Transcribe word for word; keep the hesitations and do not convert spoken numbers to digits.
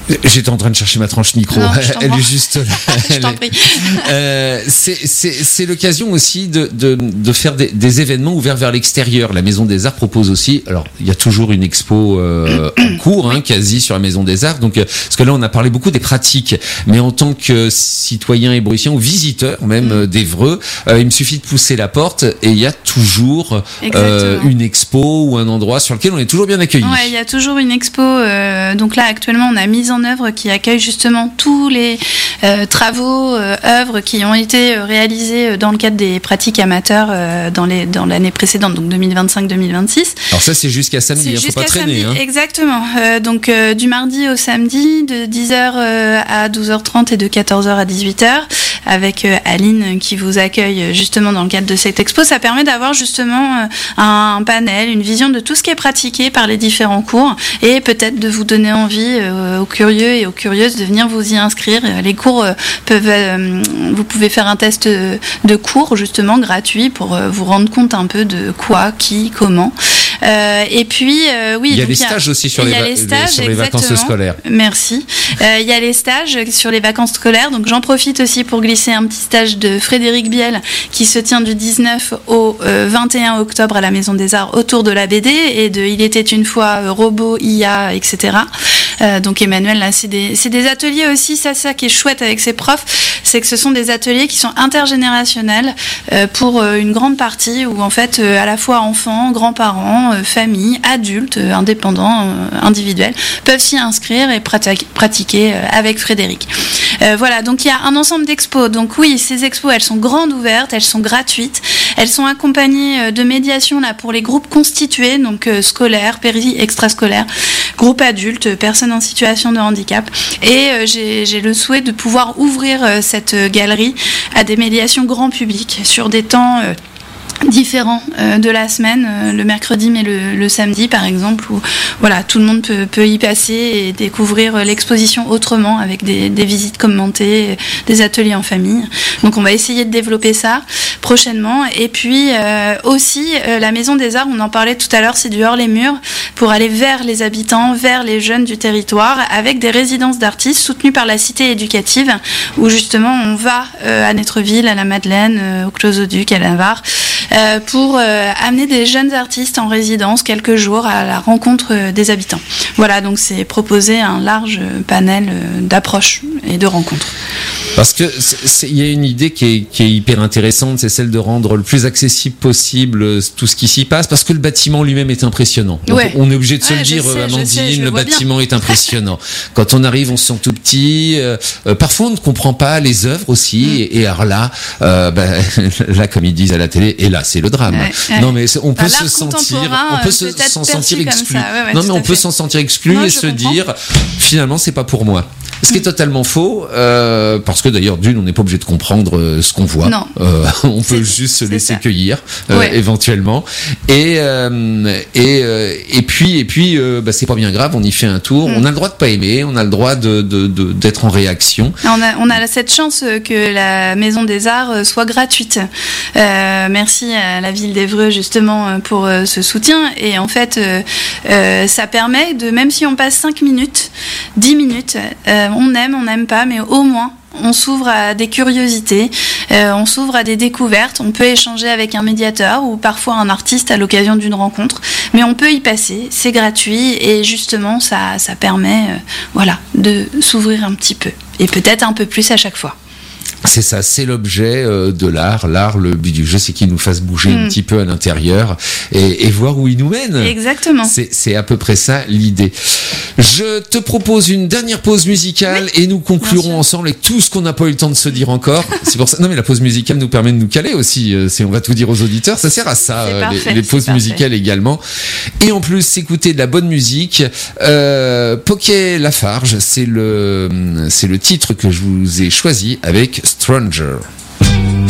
J'étais en train de chercher ma tranche micro. Non, Elle est juste là. Je t'en prie. Euh, c'est, c'est, c'est l'occasion aussi de, de, de faire des, des événements ouverts vers l'extérieur. La Maison des Arts propose aussi. Alors, il y a toujours une expo euh, en cours, hein, quasi sur la Maison des Arts. Donc, euh, parce que là, on a parlé beaucoup des pratiques, mais en tant que citoyen ébrusien ou visiteur même euh, d'Évreux, euh, il me suffit de pousser la porte et il y a toujours euh, une expo ou un endroit sur lequel on est toujours bien accueilli. Ouais, il y a toujours une expo. Euh, donc là, actuellement, on a mis en œuvre qui accueille justement tous les euh, travaux, euh, œuvres qui ont été réalisés dans le cadre des pratiques amateurs euh, dans, les, dans l'année précédente, donc deux mille vingt-cinq deux mille vingt-six. Alors ça, c'est jusqu'à samedi, il ne faut pas traîner. Hein. Exactement. Euh, donc euh, du mardi au samedi, de dix heures euh, à douze heures trente et de quatorze heures à dix-huit heures, avec euh, Aline qui vous accueille justement dans le cadre de cette expo. Ça permet d'avoir justement euh, un, un panel, une vision de tout ce qui est pratiqué par les différents cours et peut-être de vous donner envie euh, aux curieux et aux curieuses de venir vous y inscrire. Les cours euh, peuvent, euh, vous pouvez faire un test de cours justement gratuit pour euh, vous rendre compte un peu de quoi, qui, comment. Euh, et puis euh, oui, il y a donc, les stages aussi sur les, va- les, stages, sur les vacances scolaires. Merci. Euh, il y a les stages sur les vacances scolaires. Donc j'en profite aussi pour glisser un petit stage de Frédéric Biel qui se tient du dix-neuf au euh, vingt et un octobre à la Maison des Arts autour de la B D et de Il était une fois euh, robot, I A, et cetera. Euh, donc Emmanuel, là, c'est des, c'est des ateliers aussi. Ça, ça qui est chouette avec ses profs, c'est que ce sont des ateliers qui sont intergénérationnels euh, pour euh, une grande partie où en fait euh, à la fois enfants, grands-parents, euh, familles, adultes, euh, indépendants, euh, individuels peuvent s'y inscrire et prati- pratiquer euh, avec Frédéric. Euh, voilà, donc il y a un ensemble d'expos. Donc oui, ces expos, elles sont grandes ouvertes, elles sont gratuites, elles sont accompagnées de médiation là pour les groupes constitués, donc euh, scolaires, péri, extrascolaires, groupes adultes, personnes en situation de handicap. Et euh, j'ai, j'ai le souhait de pouvoir ouvrir euh, cette galerie à des médiations grand public sur des temps euh, différents euh, de la semaine, euh, le mercredi mais le, le samedi par exemple, où voilà, tout le monde peut, peut y passer et découvrir euh, l'exposition autrement avec des, des visites commentées, des ateliers en famille. Donc on va essayer de développer ça prochainement. Et puis euh, aussi euh, la Maison des Arts, on en parlait tout à l'heure, c'est du hors les murs pour aller vers les habitants, vers les jeunes du territoire, avec des résidences d'artistes soutenues par la cité éducative, où justement on va euh, à Netreville, à la Madeleine, euh, au Clos-au-Duc, à Navarre, Euh, pour euh, amener des jeunes artistes en résidence quelques jours à la rencontre euh, des habitants. Voilà, donc c'est proposer un large panel euh, d'approches et de rencontres. Parce que il y a une idée qui est, qui est hyper intéressante, c'est celle de rendre le plus accessible possible euh, tout ce qui s'y passe, parce que le bâtiment lui-même est impressionnant. Donc, ouais. On est obligé de se ouais, le dire, sais, Amandine, sais, le, le bâtiment bien. est impressionnant. Quand on arrive, on se sent tout petit. Euh, euh, parfois, on ne comprend pas les œuvres aussi. Mm. Et, et alors là, euh, ben, là, comme ils disent à la télé, et là, c'est le drame. Ouais, ouais. Non, mais on peut bah, se sentir, on peut se, s'en sentir exclu. Ouais, ouais, non, mais on peut fait. s'en sentir exclu Moi, et je se comprends. dire, finalement, c'est pas pour moi. Ce qui est totalement faux, euh, parce que d'ailleurs, d'une, on n'est pas obligé de comprendre euh, ce qu'on voit. Non. Euh, on peut C'est- juste se c'est laisser ça. cueillir, euh, Ouais. éventuellement. Et euh, et euh, et puis et puis, euh, bah, c'est pas bien grave. On y fait un tour. Mm. On a le droit de pas aimer. On a le droit de, de, de d'être en réaction. On a, on a cette chance que la Maison des Arts soit gratuite. Euh, merci à la ville d'Évreux justement pour euh, ce soutien. Et en fait, euh, euh, ça permet de, même si on passe cinq minutes, dix minutes, euh, on aime, on n'aime pas, mais au moins on s'ouvre à des curiosités, euh, on s'ouvre à des découvertes, on peut échanger avec un médiateur ou parfois un artiste à l'occasion d'une rencontre, mais on peut y passer, c'est gratuit et justement ça, ça permet euh, voilà, de s'ouvrir un petit peu et peut-être un peu plus à chaque fois. C'est ça, c'est l'objet euh, de l'art. L'art, le but du jeu, c'est qu'il nous fasse bouger mm. un petit peu à l'intérieur et, et voir où il nous mène. Exactement. C'est, c'est à peu près ça l'idée. Je te propose une dernière pause musicale oui. et nous conclurons ensemble avec tout ce qu'on n'a pas eu le temps de se dire encore. C'est pour ça. Non, mais la pause musicale nous permet de nous caler aussi. Si on va tout dire aux auditeurs, ça sert à ça. C'est euh, parfait, les, les pauses musicales également. Et en plus, s'écouter de la bonne musique. Euh, Poké Lafarge, c'est le, c'est le titre que je vous ai choisi avec Stranger.